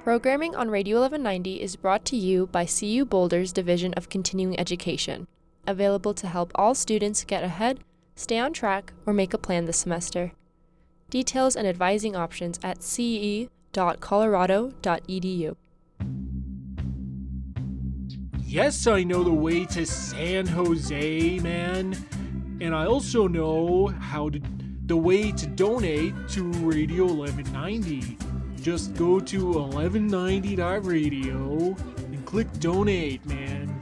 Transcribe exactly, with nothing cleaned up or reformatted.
Programming on Radio eleven ninety is brought to you by C U Boulder's Division of Continuing Education, available to help all students get ahead, stay on track, or make a plan this semester. Details and advising options at c e dot colorado dot e d u. Yes, I know the way to San Jose, man. And I also know how to the way to donate to Radio eleven ninety. Just go to eleven ninety dot radio and click donate, man.